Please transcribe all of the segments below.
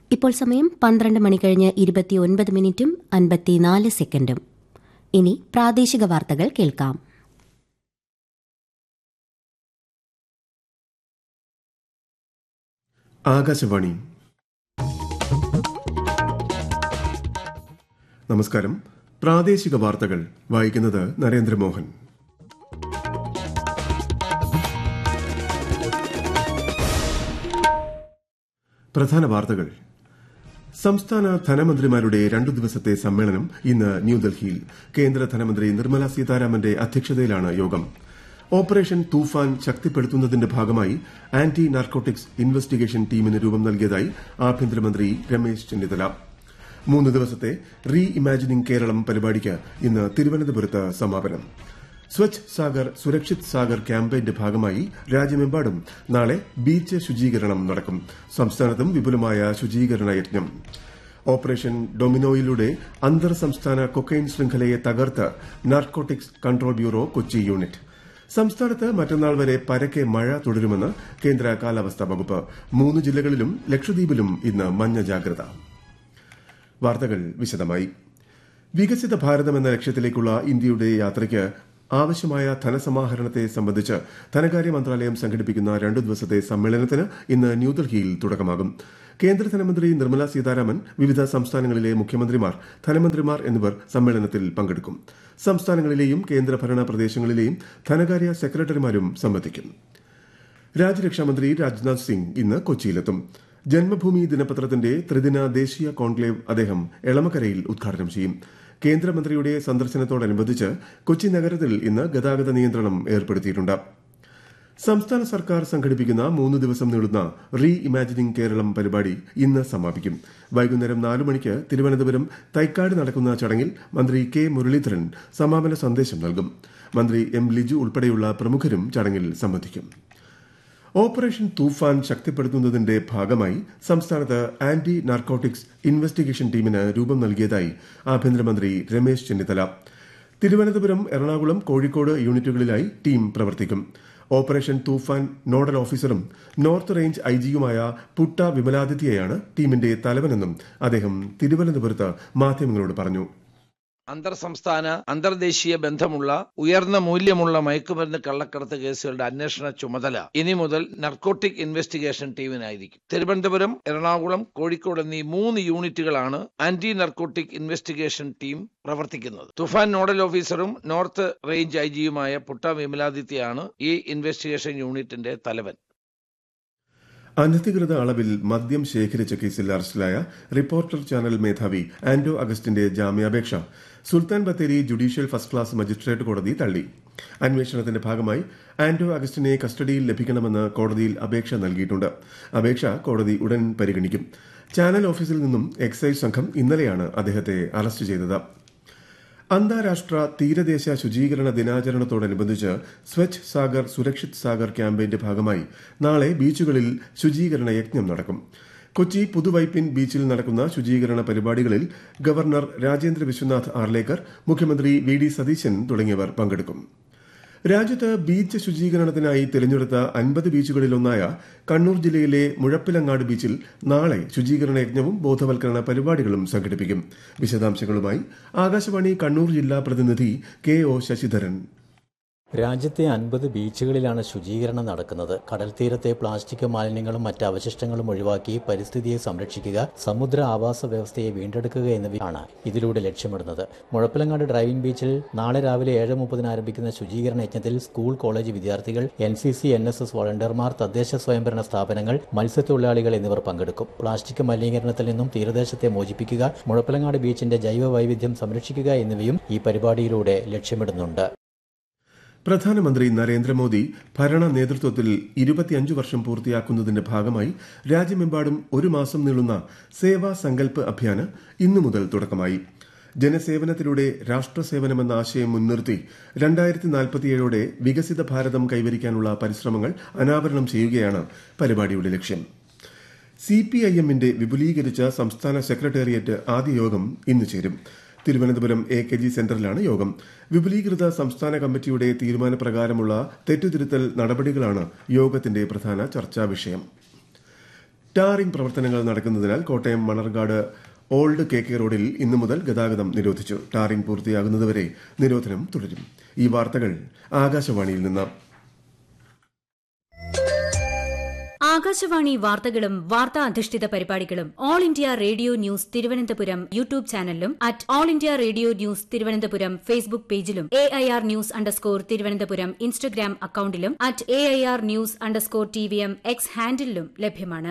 ഇപ്പോൾ സമയം 12 മണി കഴിഞ്ഞ് 29 മിനിറ്റും 54 സെക്കൻഡും. ഇനി പ്രാദേശിക വാർത്തകൾ കേൾക്കാം. ആകാശവാണി. നമസ്കാരം. പ്രാദേശിക വാർത്തകൾ വായിക്കുന്നത് നരേന്ദ്രമോഹൻ. പ്രധാന വാർത്തകൾ. സംസ്ഥാന ധനമന്ത്രിമാരുടെ 2 ദിവസത്തെ സമ്മേളനം ഇന്ന് ന്യൂഡൽഹിയിൽ. കേന്ദ്ര ധനമന്ത്രി നിർമ്മല സീതാരാമന്റെ അധ്യക്ഷതയിലാണ് യോഗം. ഓപ്പറേഷൻ തൂഫാൻ ശക്തിപ്പെടുത്തുന്നതിന്റെ ഭാഗമായി ആന്റി നാർക്കോട്ടിക്സ് ഇൻവെസ്റ്റിഗേഷൻ ടീമിന് രൂപം നൽകിയതായി ആഭ്യന്തരമന്ത്രി രമേശ് ചെന്നിത്തല. 3 ദിവസത്തെ റീ ഇമാജിനിംഗ് കേരളം പരിപാടിക്ക് ഇന്ന് തിരുവനന്തപുരത്ത് സമാപനം. സ്വച്ഛ് സാഗർ സുരക്ഷിത് സാഗർ ക്യാമ്പയിന്റെ ഭാഗമായി രാജ്യമെമ്പാടും നാളെ ബീച്ച് ശുചീകരണം നടക്കും. സംസ്ഥാനത്തും വിപുലമായ ശുചീകരണ യജ്ഞം. ഓപ്പറേഷൻ ഡൊമിനോയിലൂടെ അന്തർ സംസ്ഥാന കൊക്കൈൻ ശൃംഖലയെ തകർത്ത് narcotics control bureau Kochi unit. സംസ്ഥാനത്ത് മറ്റന്നാൾ വരെ പരക്കെ മഴ തുടരുമെന്ന് കേന്ദ്ര കാലാവസ്ഥാ വകുപ്പ്. 3 ജില്ലകളിലും ലക്ഷദ്വീപിലും ഇന്ന് മഞ്ഞ ജാഗ്രത. വാർത്തകൾ വിശദമായി. വികസിത ഭാരതം എന്ന ലക്ഷ്യത്തിലേക്കുള്ള ഇന്ത്യയുടെ യാത്രയ്ക്ക് ആവശ്യമായ ധനസമാഹരണത്തെ സംബന്ധിച്ച് ധനകാര്യ മന്ത്രാലയം സംഘടിപ്പിക്കുന്ന 2 ദിവസത്തെ സമ്മേളനത്തിന് ഇന്ന് ന്യൂഡൽഹിയിൽ തുടക്കമാകും. കേന്ദ്ര ധനമന്ത്രി നിർമ്മല സീതാരാമൻ, വിവിധ സംസ്ഥാനങ്ങളിലെ മുഖ്യമന്ത്രിമാർ, ധനമന്ത്രിമാർ എന്നിവർ സമ്മേളനത്തിൽ പങ്കെടുക്കും. സംസ്ഥാനങ്ങളിലെയും കേന്ദ്രഭരണ പ്രദേശങ്ങളിലെയും ധനകാര്യ സെക്രട്ടറിമാരും സംബന്ധിക്കും. രാജ്യരക്ഷാമന്ത്രി രാജ്നാഥ് സിംഗ് ഇന്ന് കൊച്ചിയിലെത്തും. ജന്മഭൂമി ദിനപത്രത്തിന്റെ ത്രിദിന ദേശീയ കോൺക്ലേവ് അദ്ദേഹം എളമക്കരയിൽ ഉദ്ഘാടനം ചെയ്യും. കേന്ദ്രമന്ത്രിയുടെ സന്ദർശനത്തോടനുബന്ധിച്ച് കൊച്ചി നഗരത്തിൽ ഇന്ന് ഗതാഗത നിയന്ത്രണം ഏർപ്പെടുത്തിയിട്ടുണ്ട്. സംസ്ഥാന സർക്കാർ സംഘടിപ്പിക്കുന്ന 3 ദിവസം നീളുന്ന റീ ഇമാജിനിംഗ് കേരളം പരിപാടി ഇന്ന് സമാപിക്കും. വൈകുന്നേരം 4 മണിക്ക് തിരുവനന്തപുരം തൈക്കാട് നടക്കുന്ന ചടങ്ങിൽ മന്ത്രി കെ മുരളീധരൻ സമാപന സന്ദേശം നൽകും. മന്ത്രി എം ലിജു ഉൾപ്പെടെയുള്ള പ്രമുഖരും ചടങ്ങിൽ സംബന്ധിക്കും. ഓപ്പറേഷൻ തൂഫാൻ ശക്തിപ്പെടുത്തുന്നതിന്റെ ഭാഗമായി സംസ്ഥാനത്ത് ആന്റി നാർക്കോട്ടിക്സ് ഇൻവെസ്റ്റിഗേഷൻ ടീമിന് രൂപം നൽകിയതായി ആഭ്യന്തരമന്ത്രി രമേശ് ചെന്നിത്തല. തിരുവനന്തപുരം, എറണാകുളം, കോഴിക്കോട് യൂണിറ്റുകളിലായി ടീം പ്രവർത്തിക്കും. ഓപ്പറേഷൻ തൂഫാൻ നോഡൽ ഓഫീസറും നോർത്ത് റേഞ്ച് ഐജിയുമായ പുട്ട വിമലാദിത്യയാണ് ടീമിന്റെ തലവനെന്നും അദ്ദേഹം തിരുവനന്തപുരത്ത് മാധ്യമങ്ങളോട് പറഞ്ഞു. അന്തർ സംസ്ഥാന അന്തർദേശീയ ബന്ധമുള്ള ഉയർന്ന മൂല്യമുള്ള മയക്കുമരുന്ന് കള്ളക്കടത്ത് കേസുകളുടെ അന്വേഷണ ചുമതല ഇനി മുതൽ നർക്കോട്ടിക് ഇൻവെസ്റ്റിഗേഷൻ ടീമിനായിരിക്കും. തിരുവനന്തപുരം, എറണാകുളം, കോഴിക്കോട് എന്നീ 3 യൂണിറ്റുകളാണ് ആന്റി നർക്കോട്ടിക് ഇൻവെസ്റ്റിഗേഷൻ ടീം പ്രവർത്തിക്കുന്നത്. തുഫാൻ നോഡൽ ഓഫീസറും നോർത്ത് റേഞ്ച് ഐജിയുമായ പുട്ട വിമലാദിത്യയാണ് ഈ ഇൻവെസ്റ്റിഗേഷൻ യൂണിറ്റിന്റെ തലവൻ. അനധികൃത അളവിൽ മദ്യം ശേഖരിച്ച കേസിൽ അറസ്റ്റിലായ റിപ്പോർട്ടർ ചാനൽ മേധാവി ആന്റോ അഗസ്റ്റിന്റെ ജാമ്യാപേക്ഷ Sultan Bathery judicial first class magistrate കോടതി തള്ളി. അന്വേഷണത്തിന്റെ ഭാഗമായി ആന്റോ അഗസ്റ്റിനെ കസ്റ്റഡിയിൽ ലഭിക്കണമെന്ന് കോടതിയിൽ അപേക്ഷ നൽകിയിട്ടുണ്ട്. അപേക്ഷ കോടതി ഉടൻ പരിഗണിക്കും. ചാനൽ ഓഫീസിൽ നിന്നും എക്സൈസ് സംഘം ഇന്നലെയാണ് അദ്ദേഹത്തെ അറസ്റ്റ് ചെയ്തത്. അന്താരാഷ്ട്ര തീരദേശ ശുചീകരണ ദിനാചരണത്തോടനുബന്ധിച്ച് സ്വച്ഛ് സാഗർ സുരക്ഷിത് സാഗർ ക്യാമ്പയിന്റെ ഭാഗമായി നാളെ ബീച്ചുകളിൽ ശുചീകരണ യജ്ഞം നടക്കും. കൊച്ചി പുതുവൈപ്പിൻ ബീച്ചിൽ നടക്കുന്ന ശുചീകരണ പരിപാടികളിൽ ഗവർണർ രാജേന്ദ്ര വിശ്വനാഥ് ആർലേക്കർ, മുഖ്യമന്ത്രി വി ഡി സതീശൻ തുടങ്ങിയവർ പങ്കെടുക്കും. രാജ്യത്ത് ബീച്ച് ശുചീകരണത്തിനായി തിരഞ്ഞെടുത്ത 50 ബീച്ചുകളിലൊന്നായ കണ്ണൂർ ജില്ലയിലെ മുഴപ്പിലങ്ങാട് ബീച്ചിൽ നാളെ ശുചീകരണ യജ്ഞവും ബോധവൽക്കരണ പരിപാടികളും സംഘടിപ്പിക്കും. വിശദാംശങ്ങളുമായി ആകാശവാണി കണ്ണൂർ ജില്ലാ പ്രതിനിധി കെ ഒ ശശിധരൻ. രാജ്യത്തെ 50 ബീച്ചുകളിലാണ് ശുചീകരണം നടക്കുന്നത്. കടൽ തീരത്തെ പ്ലാസ്റ്റിക് മാലിന്യങ്ങളും മറ്റ് അവശിഷ്ടങ്ങളും ഒഴിവാക്കി പരിസ്ഥിതിയെ സംരക്ഷിക്കുക, സമുദ്ര ആവാസ വ്യവസ്ഥയെ വീണ്ടെടുക്കുക എന്നിവയാണ് ഇതിലൂടെ ലക്ഷ്യമിടുന്നത്. മുഴപ്പിലങ്ങാട് ഡ്രൈവിംഗ് ബീച്ചിൽ നാളെ രാവിലെ 7:30 ആരംഭിക്കുന്ന ശുചീകരണ യജ്ഞത്തിൽ സ്കൂൾ, കോളേജ് വിദ്യാർത്ഥികൾ, NCC, NSS വോളണ്ടിയർമാർ, തദ്ദേശ സ്വയംഭരണ സ്ഥാപനങ്ങൾ, മത്സ്യത്തൊഴിലാളികൾ എന്നിവർ പങ്കെടുക്കും. പ്ലാസ്റ്റിക് മലിനീകരണത്തിൽ നിന്നും തീരദേശത്തെ മോചിപ്പിക്കുക, മുഴപ്പിലങ്ങാട് ബീച്ചിന്റെ ജൈവ വൈവിധ്യം സംരക്ഷിക്കുക എന്നിവയും ഈ പരിപാടിയിലൂടെ ലക്ഷ്യമിടുന്നുണ്ട്. പ്രധാനമന്ത്രി നരേന്ദ്രമോദി ഭരണ നേതൃത്വത്തിൽ 25 വർഷം പൂർത്തിയാക്കുന്നതിന്റെ ഭാഗമായി രാജ്യമെമ്പാടും 1 മാസം നീളുന്ന സേവാ സങ്കൽപ് അഭിയാന് ഇന്നു മുതൽ തുടക്കമായി. ജനസേവനത്തിലൂടെ രാഷ്ട്രസേവനമെന്ന ആശയം മുൻനിർത്തി 2047 വികസിത ഭാരതം കൈവരിക്കാനുള്ള പരിശ്രമങ്ങൾ അനാവരണം ചെയ്യുകയാണ് പരിപാടിയുടെ ലക്ഷ്യം. CPIMന്റെ വിപുലീകരിച്ച സംസ്ഥാന സെക്രട്ടേറിയറ്റ് ആദ്യ യോഗം ഇന്ന് ചേരും. തിരുവനന്തപുരം AKG സെന്ററിലാണ് യോഗം. വിപുലീകൃത സംസ്ഥാന കമ്മിറ്റിയുടെ തീരുമാനപ്രകാരമുള്ള തെറ്റുതിരുത്തൽ നടപടികളാണ് യോഗത്തിന്റെ പ്രധാന ചർച്ചാ വിഷയം. ടാറിംഗ് പ്രവർത്തനങ്ങൾ നടക്കുന്നതിനാൽ കോട്ടയം മണർകാട് ഓൾഡ് KK റോഡിൽ ഇന്നു മുതൽ ഗതാഗതം നിരോധിച്ചു. ടാറിംഗ് പൂർത്തിയാകുന്നതുവരെ നിരോധനം തുടരും. ഈ വാർത്തകൾ ആകാശവാണിയിൽ നിന്ന്. ആകാശവാണി വാർത്തകളും വാർത്താ അധിഷ്ഠിത പരിപാടികളും all India radio news Thiruvananthapuram YouTube ചാനലിലും at all India radio news Thiruvananthapuram Facebook പേജിലും AIR ന്യൂസ് തിരുവനന്തപുരം ഇൻസ്റ്റഗ്രാം അക്കൌണ്ടിലും at AIR news TVM X ഹാൻഡിലും ലഭ്യമാണ്.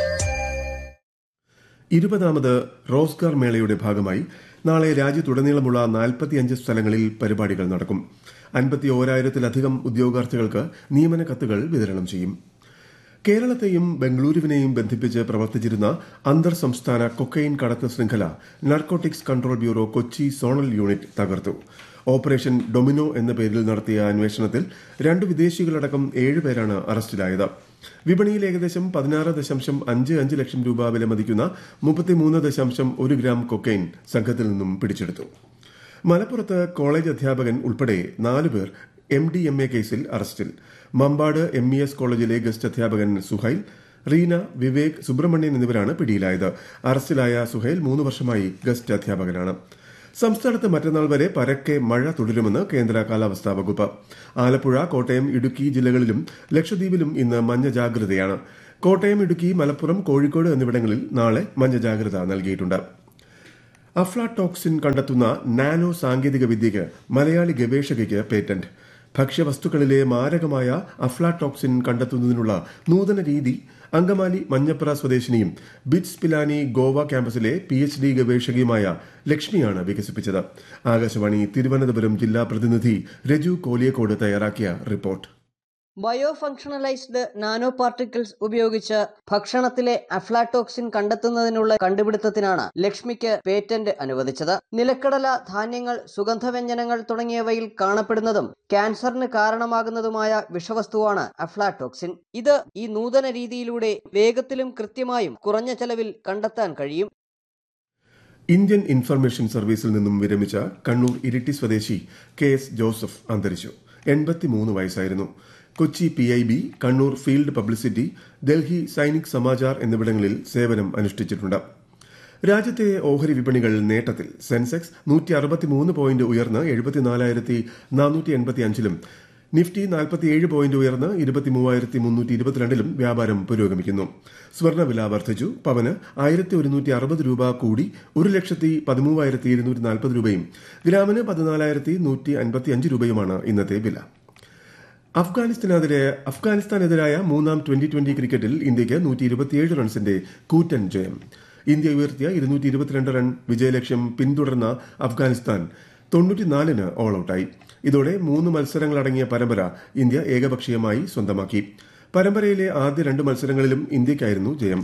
20ാമത് റോസ്ഗാർ മേളയുടെ ഭാഗമായി നാളെ രാജ്യത്തുടനീളമുള്ള 45 സ്ഥലങ്ങളിൽ പരിപാടികൾ നടക്കും. 51,000-ത്തിലധികം ഉദ്യോഗാർത്ഥികൾക്ക് നിയമന കത്തുകൾ വിതരണം ചെയ്യും. കേരളത്തെയും ബംഗളൂരുവിനെയും ബന്ധിപ്പിച്ച് പ്രവർത്തിച്ചിരുന്ന അന്തർ സംസ്ഥാന കൊക്കൈൻ കടത്ത് ശൃംഖല narcotics control bureau Kochi zonal unit തകർത്തു. ഓപ്പറേഷൻ ഡൊമിനോ എന്ന പേരിൽ നടത്തിയ അന്വേഷണത്തിൽ 2 വിദേശികളടക്കം 7 പേരാണ് അറസ്റ്റിലായത്. വിപണിയിൽ ഏകദേശം 16.55 ലക്ഷം രൂപ വിലമതിക്കുന്ന 33.1 ഗ്രാം കൊക്കൈൻ സംഘത്തിൽ നിന്നും പിടിച്ചെടുത്തു. മലപ്പുറത്ത് കോളേജ് അധ്യാപകൻ ഉൾപ്പെടെ 4 പേർ MDMA കേസിൽ അറസ്റ്റിൽ. മമ്പാട് MES കോളേജിലെ ഗസ്റ്റ് അധ്യാപകൻ സുഹൈൽ, റീന, വിവേക്, സുബ്രഹ്മണ്യൻ എന്നിവരാണ് പിടിയിലായത്. അറസ്റ്റിലായ സുഹൈൽ 3 വർഷമായി ഗസ്റ്റ് അധ്യാപകനാണ്. സംസ്ഥാനത്ത് മറ്റന്നാൾ വരെ പരക്കെ മഴ തുടരുമെന്ന് കേന്ദ്ര കാലാവസ്ഥാ വകുപ്പ്. ആലപ്പുഴ, കോട്ടയം, ഇടുക്കി ജില്ലകളിലും ലക്ഷദ്വീപിലും ഇന്ന് മഞ്ഞ ജാഗ്രതയാണ്. കോട്ടയം, ഇടുക്കി, മലപ്പുറം, കോഴിക്കോട് എന്നിവിടങ്ങളിൽ നാളെ മഞ്ഞ ജാഗ്രത നൽകിയിട്ടുണ്ട്. അഫ്ലാടോക്സിൻ കണ്ടെത്തുന്ന നാനോ സാങ്കേതിക വിദ്യയ്ക്ക് മലയാളി ഗവേഷകയ്ക്ക് പേറ്റന്റ്. ഭക്ഷ്യവസ്തുക്കളിലെ മാരകമായ അഫ്ലാടോക്സിൻ കണ്ടെത്തുന്നതിനുള്ള നൂതന രീതി അങ്കമാലി മഞ്ഞപ്ര സ്വദേശിനിയും ബിറ്റ്സ് പിലാനി ഗോവ ക്യാമ്പസിലെ PhD ഗവേഷകയുമായ ലക്ഷ്മിയാണ് വികസിപ്പിച്ചത്. ആകാശവാണി തിരുവനന്തപുരം ജില്ലാ പ്രതിനിധി രജു കോലിയക്കോട് തയ്യാറാക്കിയ റിപ്പോർട്ട്. ബയോഫങ്ഷണലൈസ്ഡ് നാനോ പാർട്ടിക്കിൾസ് ഉപയോഗിച്ച് ഭക്ഷണത്തിലെ അഫ്ലാടോക്സിൻ കണ്ടെത്തുന്നതിനുള്ള കണ്ടുപിടുത്തത്തിനാണ് ലക്ഷ്മിക്ക് പേറ്റന്റ് അനുവദിച്ചത്. നിലക്കടല, ധാന്യങ്ങൾ, സുഗന്ധവ്യഞ്ജനങ്ങൾ തുടങ്ങിയവയിൽ കാണപ്പെടുന്നതും ക്യാൻസറിന് കാരണമാകുന്നതുമായ വിഷവസ്തുവാണ് അഫ്ലാടോക്സിൻ. ഇത് ഈ നൂതന രീതിയിലൂടെ വേഗത്തിലും കൃത്യമായും കുറഞ്ഞ ചെലവിൽ കണ്ടെത്താൻ കഴിയും. ഇന്ത്യൻ ഇൻഫർമേഷൻ സർവീസിൽ നിന്നും വിരമിച്ച കണ്ണൂർ ഇരിട്ടി സ്വദേശി KS ജോസഫ് അന്തരിച്ചു. 83 വയസ്സായിരുന്നു. Kochi PIB, Kannur field publicity, Delhi സൈനിക് സമാചാർ എന്നിവിടങ്ങളിൽ സേവനം അനുഷ്ഠിച്ചിട്ടുണ്ട്. രാജ്യത്തെ ഓഹരി വിപണികൾ നേട്ടത്തിൽ. സെൻസെക്സ് 163 പോയിന്റ് ഉയർന്ന് 74,485-ലും നിഫ്റ്റി 47 പോയിന്റ് ഉയർന്ന് 23,322-ലും വ്യാപാരം പുരോഗമിക്കുന്നു. സ്വർണ്ണവില വർദ്ധിച്ചു. പവന് 1,160 രൂപ കൂടി 1,13,240 രൂപയും ഗ്രാമിന് 14,155 രൂപയുമാണ് ഇന്നത്തെ വില. അഫ്ഗാനിസ്ഥാനെതിരായ 3ാം ട്വന്റി ക്രിക്കറ്റിൽ ഇന്ത്യയ്ക്ക് 127 റൺസിന്റെ കൂറ്റൻ ജയം. ഇന്ത്യ ഉയർത്തിയ 222 റൺ വിജയലക്ഷ്യം പിന്തുടർന്ന അഫ്ഗാനിസ്ഥാൻ 94-ന് ഓൾ ഔട്ടായി. ഇതോടെ 3 മത്സരങ്ങളടങ്ങിയ പരമ്പര ഇന്ത്യ ഏകപക്ഷീയമായി സ്വന്തമാക്കി. പരമ്പരയിലെ ആദ്യ 2 മത്സരങ്ങളിലും ഇന്ത്യയ്ക്കായിരുന്നു ജയം.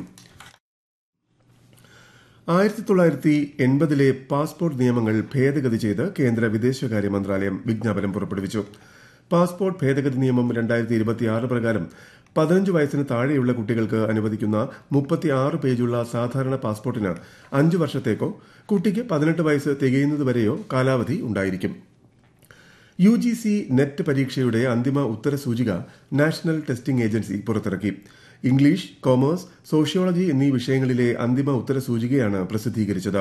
1980-ലെ പാസ്പോർട്ട് നിയമങ്ങൾ ഭേദഗതി ചെയ്ത് കേന്ദ്ര വിദേശകാര്യ മന്ത്രാലയം വിജ്ഞാപനം പുറപ്പെടുവിച്ചു. പാസ്പോർട്ട് ഭേദഗതി നിയമം 2026 പ്രകാരം 15 വയസ്സിന് താഴെയുള്ള കുട്ടികൾക്ക് അനുവദിക്കുന്ന 36 പേജുള്ള സാധാരണ പാസ്പോർട്ടിന് 5 വർഷത്തേക്കോ കുട്ടിക്ക് 18 വയസ്സ് തികയുന്നതുവരെയോ കാലാവധി ഉണ്ടായിരിക്കും. UGC നെറ്റ് പരീക്ഷയുടെ അന്തിമ ഉത്തരസൂചിക നാഷണൽ ടെസ്റ്റിംഗ് ഏജൻസി പുറത്തിറക്കി. ഇംഗ്ലീഷ്, കൊമേഴ്സ്, സോഷ്യോളജി എന്നീ വിഷയങ്ങളിലെ അന്തിമ ഉത്തരസൂചികയാണ് പ്രസിദ്ധീകരിച്ചത്.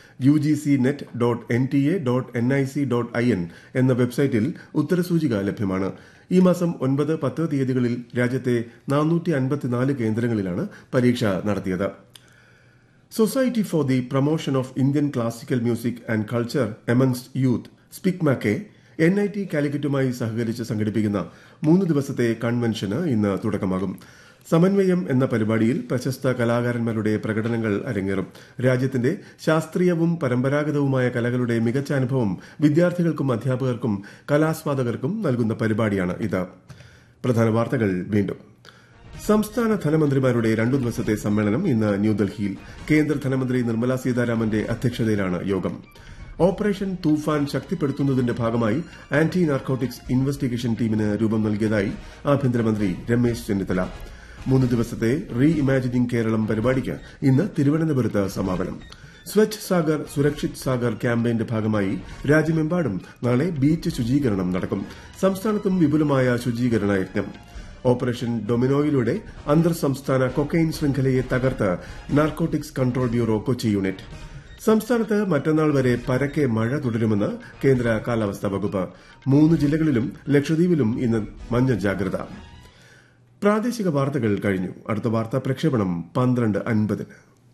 UGCnet.nta.nic.in എന്ന വെബ്സൈറ്റിൽ ഉത്തരസൂചിക ലഭ്യമാണ്. ഈ മാസം 9, 10 തീയതികളിൽ രാജ്യത്തെ 454 കേന്ദ്രങ്ങളിലാണ് പരീക്ഷ നടത്തിയത്. Society for the promotion of Indian classical music and culture amongst youth സ്പിക്മാക്കെ NIT കാലിക്കറ്റുമായി സഹകരിച്ച് സംഘടിപ്പിക്കുന്ന 3 ദിവസത്തെ കൺവെൻഷന് ഇന്ന് തുടക്കമാകും. സമന്വയം എന്ന പരിപാടിയിൽ പ്രശസ്ത കലാകാരന്മാരുടെ പ്രകടനങ്ങൾ അരങ്ങേറും. രാജ്യത്തിന്റെ ശാസ്ത്രീയവും പരമ്പരാഗതവുമായ കലകളുടെ മികച്ച അനുഭവം വിദ്യാർത്ഥികൾക്കും അധ്യാപകർക്കും കലാസ്വാദകർക്കും നൽകുന്ന പരിപാടിയാണ് ഇത്. പ്രധാന വാർത്തകൾ വീണ്ടും. സംസ്ഥാന ധനമന്ത്രിമാരുടെ 2 ദിവസത്തെ സമ്മേളനം ഇന്ന് ന്യൂഡൽഹിയിൽ. കേന്ദ്ര ധനമന്ത്രി നിർമ്മല സീതാരാമന്റെ അധ്യക്ഷതയിലാണ് യോഗം. ഓപ്പറേഷൻ തൂഫാൻ ശക്തിപ്പെടുത്തുന്നതിന്റെ ഭാഗമായി ആന്റി നാർക്കോട്ടിക്സ് ഇൻവെസ്റ്റിഗേഷൻ ടീമിന് രൂപം നൽകിയതായി ആഭ്യന്തരമന്ത്രി രമേശ് ചെന്നിത്തല. 3 ദിവസത്തെ റീ ഇമാജിനിംഗ് കേരളം പരിപാടിക്ക് ഇന്ന് തിരുവനന്തപുരത്ത് സമാപനം. സ്വച്ഛ് സാഗർ സുരക്ഷിത് സാഗർ ക്യാമ്പയിന്റെ ഭാഗമായി രാജ്യമെമ്പാടും നാളെ ബീച്ച് ശുചീകരണം നടക്കും. സംസ്ഥാനത്തും വിപുലമായ ശുചീകരണ യജ്ഞം. ഓപ്പറേഷൻ ഡൊമിനോയിലൂടെ അന്തർ സംസ്ഥാന കൊക്കൈൻ ശൃംഖലയെ തകർത്ത് narcotics control bureau Kochi unit. സംസ്ഥാനത്ത് മറ്റന്നാൾ വരെ പരക്കെ മഴ തുടരുമെന്ന് കേന്ദ്ര കാലാവസ്ഥാ വകുപ്പ്. 3 ജില്ലകളിലും ലക്ഷദ്വീപിലും ഇന്ന് മഞ്ഞ ജാഗ്രത. പ്രാദേശിക വാർത്തകൾ കഴിഞ്ഞു. അടുത്ത വാർത്താ പ്രക്ഷേപണം 12:50.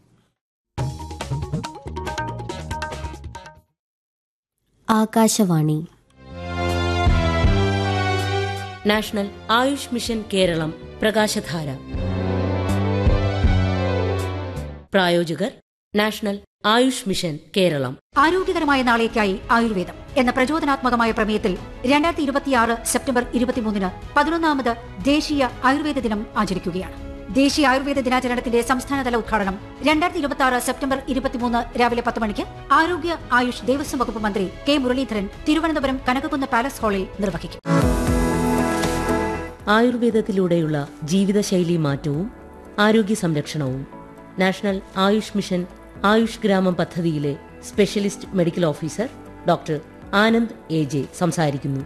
ആകാശവാണി. നാഷണൽ ആയുഷ് മിഷൻ കേരളം പ്രകാശധാര. പ്രായോജകർ നാഷണൽ ആയുഷ് മിഷൻ കേരളം. ആരോഗ്യകരമായ നാളേക്കായി ആയുർവേദം എന്ന പ്രചോദനാത്മകമായ പ്രമേയത്തിൽ 2026 സെപ്റ്റംബർ 23 11ാമത് ദേശീയ ആയുർവേദ ദിനം ആചരിക്കുകയാണ്. ദേശീയ ആയുർവേദ ദിനാചരണത്തിന്റെ സംസ്ഥാനതല ഉദ്ഘാടനം 2026 സെപ്റ്റംബർ 23 രാവിലെ 10 മണിക്ക് ആരോഗ്യ ആയുഷ് ദേവസ്വം വകുപ്പ് മന്ത്രി കെ മുരളീധരൻ തിരുവനന്തപുരം കനകക്കുന്ന് പാലസ് ഹാളിൽ നിർവഹിക്കും. ആയുർവേദത്തിലൂടെയുള്ള ജീവിതശൈലി മാറ്റവും ആരോഗ്യ സംരക്ഷണവും നാഷണൽ ആയുഷ് മിഷൻ ആയുഷ് ഗ്രാമം പദ്ധതിയിലെ specialist medical officer doctor Anand എ.ജെ. സംസാരിക്കുന്നു.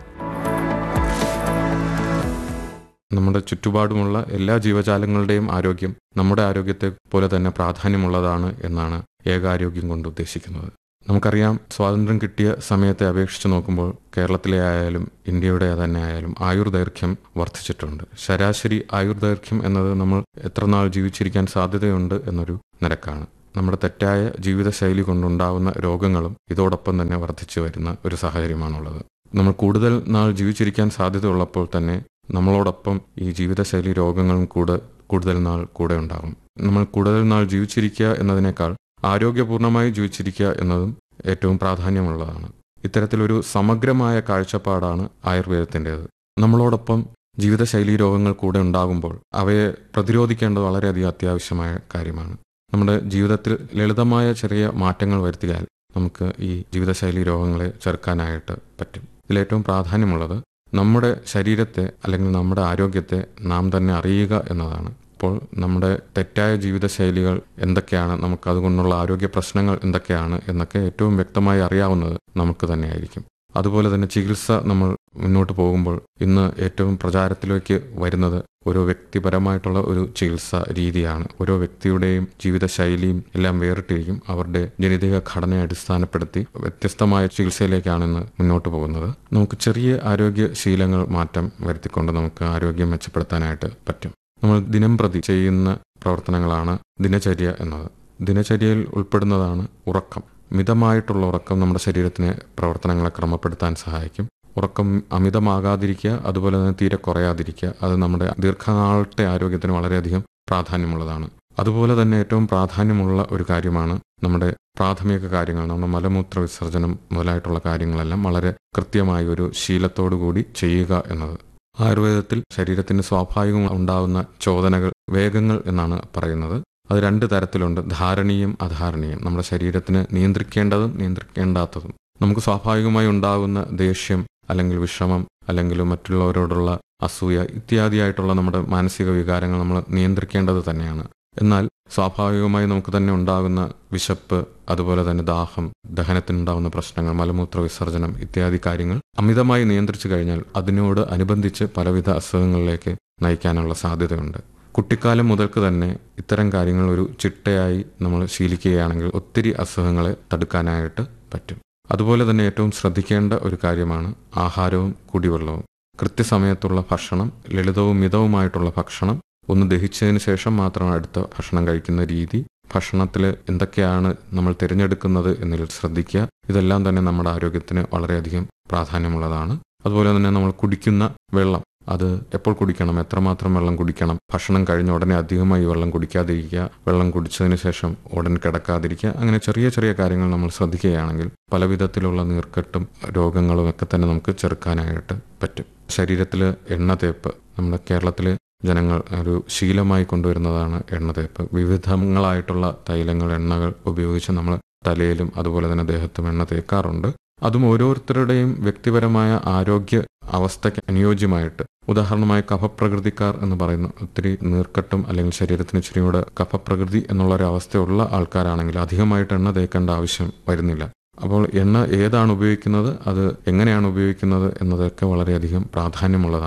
നമ്മുടെ ചുറ്റുപാടുമുള്ള എല്ലാ ജീവജാലങ്ങളുടെയും ആരോഗ്യം നമ്മുടെ ആരോഗ്യത്തെ പോലെ തന്നെ പ്രാധാന്യമുള്ളതാണ് എന്നാണ് ഏകാരോഗ്യം കൊണ്ട് ഉദ്ദേശിക്കുന്നത്. നമുക്കറിയാം, സ്വാതന്ത്ര്യം കിട്ടിയ സമയത്തെ അപേക്ഷിച്ച് നോക്കുമ്പോൾ കേരളത്തിലെ ആയാലും ഇന്ത്യയുടെ തന്നെ ആയാലും ആയുർദൈർഘ്യം വർദ്ധിച്ചിട്ടുണ്ട്. ശരാശരി ആയുർദൈർഘ്യം എന്നത് നമ്മൾ എത്ര നാൾ ജീവിച്ചിരിക്കാൻ സാധ്യതയുണ്ട് എന്നൊരു നിരക്കാണ്. നമ്മുടെ തെറ്റായ ജീവിതശൈലി കൊണ്ടുണ്ടാവുന്ന രോഗങ്ങളും ഇതോടൊപ്പം തന്നെ വർദ്ധിച്ചു വരുന്ന ഒരു സാഹചര്യമാണുള്ളത്. നമ്മൾ കൂടുതൽ നാൾ ജീവിച്ചിരിക്കാൻ സാധ്യതയുള്ളപ്പോൾ തന്നെ നമ്മളോടൊപ്പം ഈ ജീവിതശൈലി രോഗങ്ങളും കൂടുതൽ നാൾ കൂടെ ഉണ്ടാകും. നമ്മൾ കൂടുതൽ നാൾ ജീവിച്ചിരിക്കുക എന്നതിനേക്കാൾ ആരോഗ്യപൂർണമായി ജീവിച്ചിരിക്കുക എന്നതും ഏറ്റവും പ്രാധാന്യമുള്ളതാണ്. ഇത്തരത്തിലൊരു സമഗ്രമായ കാഴ്ചപ്പാടാണ് ആയുർവേദത്തിൻ്റേത്. നമ്മളോടൊപ്പം ജീവിതശൈലി രോഗങ്ങൾ കൂടെ ഉണ്ടാകുമ്പോൾ അവയെ പ്രതിരോധിക്കേണ്ടത് വളരെയധികം അത്യാവശ്യമായ കാര്യമാണ്. നമ്മുടെ ജീവിതത്തിൽ ലളിതമായ ചെറിയ മാറ്റങ്ങൾ വരുത്തിയാൽ നമുക്ക് ഈ ജീവിതശൈലി രോഗങ്ങളെ ചെറുക്കാനായിട്ട് പറ്റും. ഇതിലേറ്റവും പ്രാധാന്യമുള്ളത് നമ്മുടെ ശരീരത്തെ അല്ലെങ്കിൽ നമ്മുടെ ആരോഗ്യത്തെ നാം തന്നെ അറിയുക എന്നതാണ്. അപ്പോൾ നമ്മുടെ തെറ്റായ ജീവിതശൈലികൾ എന്തൊക്കെയാണ്, നമുക്ക് അതുകൊണ്ടുള്ള ആരോഗ്യ പ്രശ്നങ്ങൾ എന്തൊക്കെയാണ് എന്നൊക്കെ ഏറ്റവും വ്യക്തമായി അറിയാവുന്നത് നമുക്ക് തന്നെയായിരിക്കും. അതുപോലെ തന്നെ ചികിത്സ നമ്മൾ മുന്നോട്ട് പോകുമ്പോൾ ഇന്ന് ഏറ്റവും പ്രചാരത്തിലേക്ക് വരുന്നത് ഓരോ വ്യക്തിപരമായിട്ടുള്ള ഒരു ചികിത്സാ രീതിയാണ്. ഓരോ വ്യക്തിയുടെയും ജീവിതശൈലിയും എല്ലാം വേറിട്ടിരിക്കും. അവരുടെ ജനിതക ഘടനയെ അടിസ്ഥാനപ്പെടുത്തി വ്യത്യസ്തമായ ചികിത്സയിലേക്കാണ് ഇന്ന് മുന്നോട്ട് പോകുന്നത്. നമുക്ക് ചെറിയ ആരോഗ്യ ശീലങ്ങൾ മാറ്റം വരുത്തിക്കൊണ്ട് നമുക്ക് ആരോഗ്യം മെച്ചപ്പെടുത്താനായിട്ട് പറ്റും. നമ്മൾ ദിനം പ്രതി ചെയ്യുന്ന പ്രവർത്തനങ്ങളാണ് ദിനചര്യ എന്നത്. ദിനചര്യയിൽ ഉൾപ്പെടുന്നതാണ് ഉറക്കം. മിതമായിട്ടുള്ള ഉറക്കം നമ്മുടെ ശരീരത്തിന് പ്രവർത്തനങ്ങളെ ക്രമപ്പെടുത്താൻ സഹായിക്കും. ഉറക്കം അമിതമാകാതിരിക്കുക, അതുപോലെ തന്നെ തീരെ കുറയാതിരിക്കുക, അത് നമ്മുടെ ദീർഘനാളത്തെ ആരോഗ്യത്തിന് വളരെയധികം പ്രാധാന്യമുള്ളതാണ്. അതുപോലെ തന്നെ ഏറ്റവും പ്രാധാന്യമുള്ള ഒരു കാര്യമാണ് നമ്മുടെ പ്രാഥമിക കാര്യങ്ങൾ, നമ്മുടെ മലമൂത്ര വിസർജനം മുതലായിട്ടുള്ള കാര്യങ്ങളെല്ലാം വളരെ കൃത്യമായ ഒരു ശീലത്തോടു കൂടി ചെയ്യുക എന്നത്. ആയുർവേദത്തിൽ ശരീരത്തിന് സ്വാഭാവികമായി ഉണ്ടാകുന്ന ചോദനകൾ, വേഗങ്ങൾ എന്നാണ് പറയുന്നത്. അത് 2 തരത്തിലുണ്ട്: ധാരണീയം, അധാരണീയം. നമ്മുടെ ശരീരത്തിന് നിയന്ത്രിക്കേണ്ടതും നിയന്ത്രിക്കേണ്ടാത്തതും. നമുക്ക് സ്വാഭാവികമായി ഉണ്ടാകുന്ന ദേഷ്യം അല്ലെങ്കിൽ വിഷമം അല്ലെങ്കിൽ മറ്റുള്ളവരോടുള്ള അസൂയ ഇത്യാദിയായിട്ടുള്ള നമ്മുടെ മാനസിക വികാരങ്ങൾ നമ്മൾ നിയന്ത്രിക്കേണ്ടത് തന്നെയാണ്. എന്നാൽ സ്വാഭാവികമായി നമുക്ക് തന്നെ ഉണ്ടാകുന്ന വിശപ്പ്, അതുപോലെ തന്നെ ദാഹം, ദഹനത്തിനുണ്ടാകുന്ന പ്രശ്നങ്ങൾ, മലമൂത്ര വിസർജനം ഇത്യാദി കാര്യങ്ങൾ അമിതമായി നിയന്ത്രിച്ചു കഴിഞ്ഞാൽ അതിനോട് അനുബന്ധിച്ച് പലവിധ അസുഖങ്ങളിലേക്ക് നയിക്കാനുള്ള സാധ്യതയുണ്ട്. കുട്ടിക്കാലം മുതൽക്ക് തന്നെ ഇത്തരം കാര്യങ്ങൾ ഒരു ചിട്ടയായി നമ്മൾ ശീലിക്കുകയാണെങ്കിൽ ഒത്തിരി അസുഖങ്ങളെ തടുക്കാനായിട്ട് പറ്റും. അതുപോലെ തന്നെ ഏറ്റവും ശ്രദ്ധിക്കേണ്ട ഒരു കാര്യമാണ് ആഹാരവും കുടിവെള്ളവും. കൃത്യസമയത്തുള്ള ഭക്ഷണം, ലളിതവും മിതവുമായിട്ടുള്ള ഭക്ഷണം, ഒന്ന് ദഹിച്ചതിന് ശേഷം മാത്രം അടുത്ത ഭക്ഷണം കഴിക്കുന്ന രീതി, ഭക്ഷണത്തിൽ എന്തൊക്കെയാണ് നമ്മൾ തിരഞ്ഞെടുക്കുന്നത് എന്നതിൽ ശ്രദ്ധിക്കുക. ഇതെല്ലാം തന്നെ നമ്മുടെ ആരോഗ്യത്തിന് വളരെയധികം പ്രാധാന്യമുള്ളതാണ്. അതുപോലെ തന്നെ നമ്മൾ കുടിക്കുന്ന വെള്ളം, അത് എപ്പോൾ കുടിക്കണം, എത്രമാത്രം വെള്ളം കുടിക്കണം, ഭക്ഷണം കഴിഞ്ഞ ഉടനെ അധികമായി വെള്ളം കുടിക്കാതിരിക്കുക, വെള്ളം കുടിച്ചതിന് ശേഷം ഉടൻ കിടക്കാതിരിക്കുക, അങ്ങനെ ചെറിയ ചെറിയ കാര്യങ്ങൾ നമ്മൾ ശ്രദ്ധിക്കുകയാണെങ്കിൽ പല വിധത്തിലുള്ള നീർക്കെട്ടും രോഗങ്ങളും ഒക്കെ തന്നെ നമുക്ക് ചെറുക്കാനായിട്ട് പറ്റും. ശരീരത്തിൽ എണ്ണ തേപ്പ് നമ്മുടെ കേരളത്തിലെ ജനങ്ങൾ ഒരു ശീലമായി കൊണ്ടുവരുന്നതാണ് എണ്ണ തേപ്പ്. വിവിധങ്ങളായിട്ടുള്ള തൈലങ്ങൾ, എണ്ണകൾ ഉപയോഗിച്ച് നമ്മൾ തലയിലും അതുപോലെ തന്നെ ദേഹത്തും എണ്ണ തേക്കാറുണ്ട്. അതും ഓരോരുത്തരുടെയും വ്യക്തിപരമായ ആരോഗ്യ അവസ്ഥയ്ക്ക് അനുയോജ്യമായിട്ട്. ഉദാഹരണമായി കഫപ്രകൃതിക്കാർ എന്ന് പറയുന്ന ഒത്തിരി നീർക്കെട്ടും അല്ലെങ്കിൽ ശരീരത്തിന് ഇച്ചിരിയുടെ കഫപ്രകൃതി എന്നുള്ള ഒരു അവസ്ഥയുള്ള ആൾക്കാരാണെങ്കിൽ അധികമായിട്ട് എണ്ണ തേക്കേണ്ട ആവശ്യം വരുന്നില്ല. അപ്പോൾ എണ്ണ ഏതാണ് ഉപയോഗിക്കുന്നത്, അത് എങ്ങനെയാണ് ഉപയോഗിക്കുന്നത് എന്നതൊക്കെ വളരെയധികം പ്രാധാന്യമുള്ളതാണ്.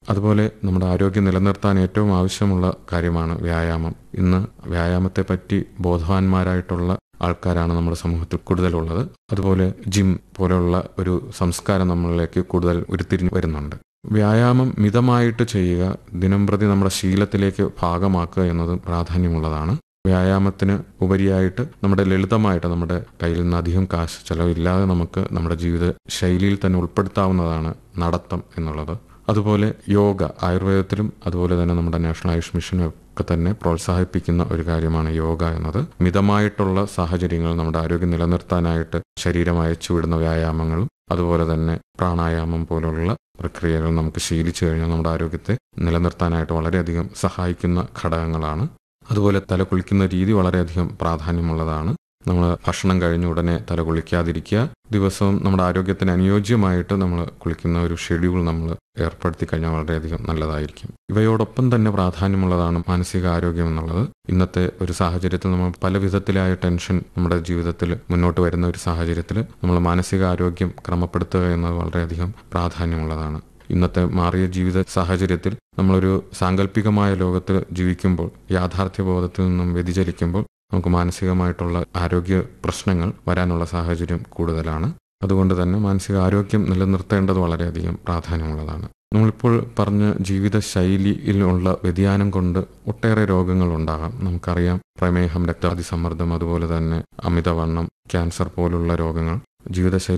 അതുപോലെ നമ്മുടെ ആരോഗ്യം നിലനിർത്താൻ ഏറ്റവും ആവശ്യമുള്ള കാര്യമാണ് വ്യായാമം. ഇന്ന് വ്യായാമത്തെ പറ്റി ബോധവാന്മാരായിട്ടുള്ള ആൾക്കാരാണ് നമ്മുടെ സമൂഹത്തിൽ കൂടുതലുള്ളത്. അതുപോലെ ജിം പോലെയുള്ള ഒരു സംസ്കാരം നമ്മളിലേക്ക് കൂടുതൽ ഉരുത്തിരിഞ്ഞു വരുന്നുണ്ട്. വ്യായാമം മിതമായിട്ട് ചെയ്യുക, ദിനംപ്രതി നമ്മുടെ ശീലത്തിലേക്ക് ഭാഗമാക്കുക എന്നത് പ്രാധാന്യമുള്ളതാണ്. വ്യായാമത്തിന് ഉപരിയായിട്ട് നമ്മുടെ ലളിതമായിട്ട് നമ്മുടെ കയ്യിൽ നിന്ന് അധികം കാശ് ചെലവില്ലാതെ നമുക്ക് നമ്മുടെ ജീവിത ശൈലിയിൽ തന്നെ ഉൾപ്പെടുത്താവുന്നതാണ് നടത്തം എന്നുള്ളത്. അതുപോലെ യോഗ ആയുർവേദത്തിലും അതുപോലെ തന്നെ നമ്മുടെ നാഷണൽ ആയുഷ് മിഷനും ഒക്കെ തന്നെ പ്രോത്സാഹിപ്പിക്കുന്ന ഒരു കാര്യമാണ് യോഗ എന്നത്. മിതമായിട്ടുള്ള സാഹചര്യങ്ങൾ നമ്മുടെ ആരോഗ്യം നിലനിർത്താനായിട്ട് ശരീരം അയച്ചുവിടുന്ന വ്യായാമങ്ങളും അതുപോലെ തന്നെ പ്രാണായാമം പോലുള്ള പ്രക്രിയകൾ നമുക്ക് ശീലിച്ചു കഴിഞ്ഞാൽ നമ്മുടെ ആരോഗ്യത്തെ നിലനിർത്താനായിട്ട് വളരെയധികം സഹായിക്കുന്ന ഘടകങ്ങളാണ്. അതുപോലെ തല കുളിക്കുന്ന രീതി വളരെയധികം പ്രാധാന്യമുള്ളതാണ്. നമ്മൾ ഭക്ഷണം കഴിഞ്ഞ ഉടനെ തല കുളിക്കാതിരിക്കുക. ദിവസവും നമ്മുടെ ആരോഗ്യത്തിന് അനുയോജ്യമായിട്ട് നമ്മൾ കുളിക്കുന്ന ഒരു ഷെഡ്യൂൾ നമ്മൾ ഏർപ്പെടുത്തി കഴിഞ്ഞാൽ വളരെയധികം നല്ലതായിരിക്കും. ഇവയോടൊപ്പം തന്നെ പ്രാധാന്യമുള്ളതാണ് മാനസിക ആരോഗ്യം എന്നുള്ളത്. ഇന്നത്തെ ഒരു സാഹചര്യത്തിൽ നമ്മൾ പല വിധത്തിലായ ടെൻഷൻ നമ്മുടെ ജീവിതത്തിൽ മുന്നോട്ട് വരുന്ന ഒരു സാഹചര്യത്തിൽ നമ്മൾ മാനസികാരോഗ്യം ക്രമപ്പെടുത്തുക എന്നത് വളരെയധികം പ്രാധാന്യമുള്ളതാണ്. ഇന്നത്തെ മാറിയ ജീവിത സാഹചര്യത്തിൽ നമ്മളൊരു സാങ്കല്പികമായ ലോകത്ത് ജീവിക്കുമ്പോൾ യാഥാർത്ഥ്യബോധത്തിൽ നിന്നും വ്യതിചലിക്കുമ്പോൾ നമുക്ക് മാനസികമായിട്ടുള്ള ആരോഗ്യ പ്രശ്നങ്ങൾ വരാനുള്ള സാഹചര്യം കൂടുതലാണ്. അതുകൊണ്ട് തന്നെ മാനസിക ആരോഗ്യം നിലനിർത്തേണ്ടത് വളരെയധികം പ്രാധാന്യമുള്ളതാണ്. നമ്മളിപ്പോൾ പറഞ്ഞ ജീവിത ശൈലിയിലുള്ള വ്യതിയാനം കൊണ്ട് ഒട്ടേറെ രോഗങ്ങൾ ഉണ്ടാകാം. നമുക്കറിയാം, പ്രമേഹം, രക്താതിസമ്മർദ്ദം, അതുപോലെ തന്നെ അമിതവണ്ണം, ക്യാൻസർ പോലുള്ള രോഗങ്ങൾ ജീവിതശൈലി